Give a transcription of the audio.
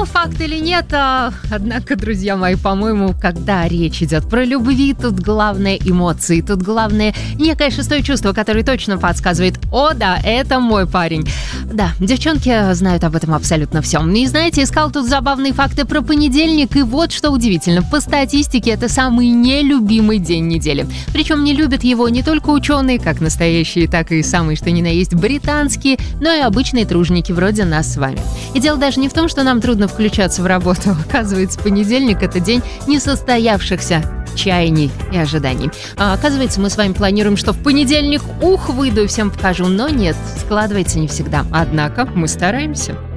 факт или нет, однако, друзья мои, по-моему, когда речь идет про любви, тут главное эмоции, тут главное некое шестое чувство, которое точно подсказывает: о, да, это мой парень. Да, девчонки знают об этом абсолютно все. И знаете, искал тут забавные факты про понедельник, и вот что удивительно. По статистике, это самый нелюбимый день недели. Причем не любят его не только ученые, как настоящие, так и самые что ни на есть британские, но и обычные труженики вроде нас с вами. И дело даже не в том, что нам трудно включаться в работу. Оказывается, понедельник — это день несостоявшихся чаяний и ожиданий. А оказывается, мы с вами планируем, что в понедельник выйду и всем покажу, но нет, складывается не всегда. Однако мы стараемся.